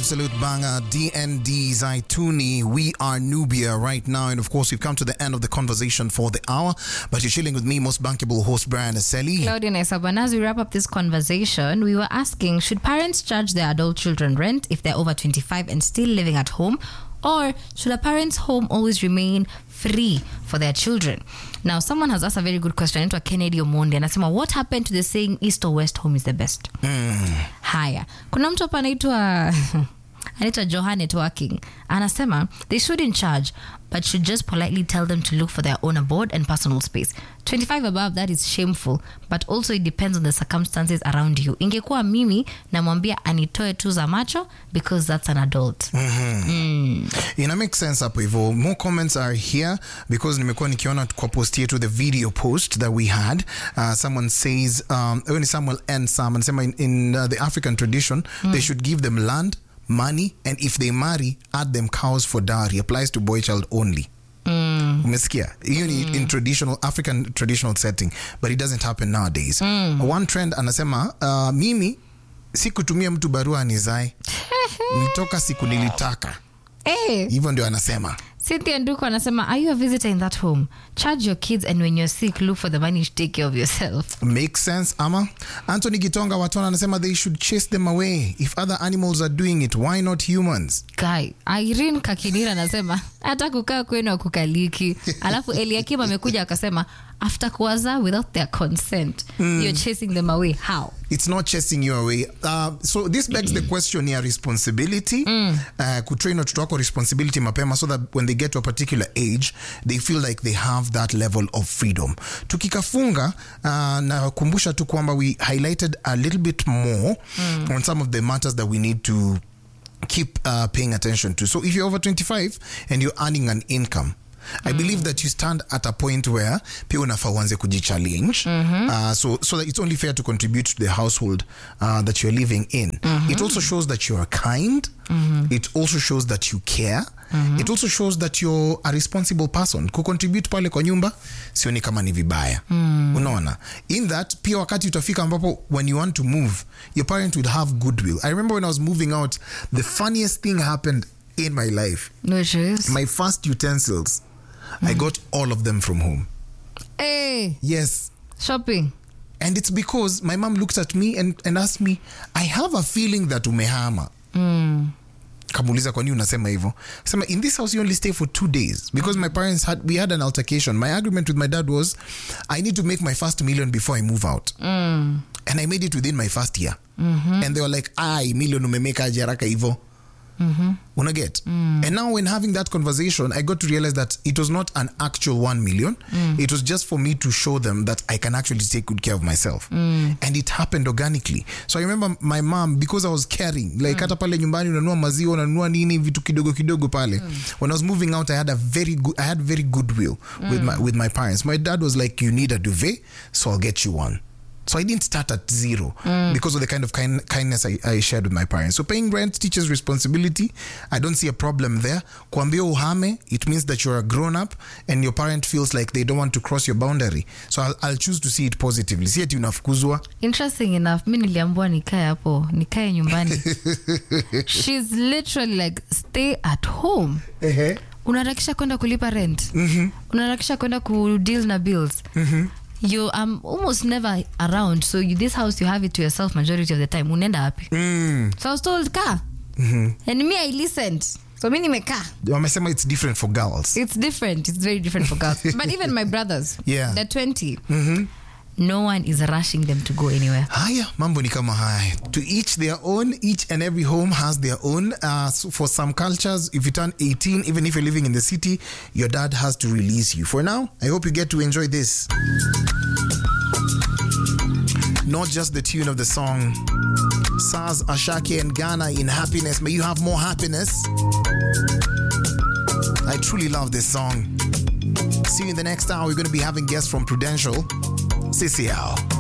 Absolute banger, DND Zaituni. We are Nubia right now. And of course, we've come to the end of the conversation for the hour. But you're chilling with me, most bankable host, Brian Aseli. Claudia Nesabana, as we wrap up this conversation, we were asking, should parents charge their adult children rent if they're over 25 and still living at home? Or should a parent's home always remain free for their children? Now, someone has asked a very good question. Anaitwa Kennedy Omondi anasema, what happened to the saying east or west home is the best? Haya, kuna mtu hapa anaitwa Johan Networking anasema they shouldn't charge but should just politely tell them to look for their own abode and personal space. 25 above, that is shameful, but also it depends on the circumstances around you. Ingekuwa mimi namwambia anitoe tu za macho because that's an adult. Ina make sense hapo hivyo. More comments are here because nimekuwa nikiona kwa post yetu the video post that we had. Someone says only Samuel and Sam anasema in the African tradition they should give them land, money, and if they marry, add them cows for dowry. Applies to boy child only. Umesikia? Hiyo in traditional African traditional setting, but it doesn't happen nowadays. One trend anasema mimi sikutumia mtu barua anizae. Nilitoka siku nilitaka. Hivyo ndio anasema. Cynthia Nduko anasema, are you a visitor in that home? Charge your kids and when you're sick, look for the money to take care of yourself. Makes sense, Ama. Anthony Gitonga Watona anasema they should chase them away. If other animals are doing it, why not humans? Guy, Irene Kakinira anasema, hata kukaa kwenu akukaliki. Alafu Eliakim amekuja akasema, after kuwaza without their consent, you're chasing them away. How? It's not chasing you away. So this begs the question here, responsibility. Kutrain watoto wako responsibility mapema so that when they get to a particular age, they feel like they have that level of freedom. Tukikafunga, na kumbusha tu kwamba we highlighted a little bit more on some of the matters that we need to keep paying attention to. So if you're over 25 and you're earning an income, I believe that you stand at a point where pia unafaa uanze kujichallenge. So that it's only fair to contribute to the household that you're living in. It also shows that you're kind. It also shows that you care. It also shows that you're a responsible person. Kucontribute pale kwa nyumba sioni kama ni vibaya. Unaona? In that pia wakati utafika ambapo when you want to move, your parent will have goodwill. I remember when I was moving out, the funniest thing happened in my life. Which is? My first utensils, I got all of them from home. Hey. Yes. Shopping. And it's because my mom looked at me and asked me, I have a feeling that umehama. Kamuliza kwa nini unasema hivyo? Sema, in this house you only stay for 2 days. Because my parents we had an altercation. My agreement with my dad was, I need to make my first million before I move out. And I made it within my first year. And they were like, million umemeka aje haraka hivyo. Una get? And now when having that conversation, I got to realize that it was not an actual 1 million. It was just for me to show them that I can actually take good care of myself. And it happened organically. So I remember my mom, because I was caring, like hata pale nyumbani unanunua maziwa, unanunua nini vitu kidogo kidogo pale. When I was moving out, I had very goodwill with my parents. My dad was like, you need a duvet, so I'll get you one. So I didn't start at zero because of the kind of kindness I shared with my parents. So paying rent teaches responsibility. I don't see a problem there. Kuambia uhame, it means that you're a grown-up and your parent feels like they don't want to cross your boundary. So I'll choose to see it positively. Si ati unafukuzwa. Interesting enough, mimi niliambiwa nikae nyumbani. She's literally like, stay at home. Unaharakisha kwenda kulipa rent. Unaharakisha kwenda kudeal na bills. You almost never around, so this house you have it to yourself majority of the time. Unaenda hapi? So I was told kaa. And me I listened. So mimi nimekaa. Wamesema it's different for girls. It's different. It's very different for girls. But even my brothers, they're 20. No one is rushing them to go anywhere. Haya, mambo ni kama haya. To each their own. Each and every home has their own. So for some cultures, if you turn 18, even if you're living in the city, your dad has to release you. For now, I hope you get to enjoy this. Not just the tune of the song. Saz, Ashake, and Ghana in happiness. May you have more happiness. I truly love this song. See you in the next hour. We're going to be having guests from Prudential. CCL.